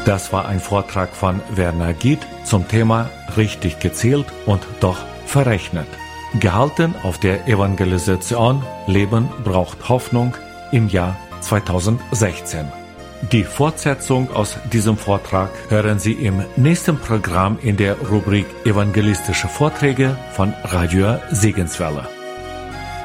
Das war ein Vortrag von Werner Gied zum Thema Richtig gezählt und doch verrechnet. Gehalten auf der Evangelisation Leben braucht Hoffnung im Jahr 2016. Die Fortsetzung aus diesem Vortrag hören Sie im nächsten Programm in der Rubrik Evangelistische Vorträge von Radio Segenswelle.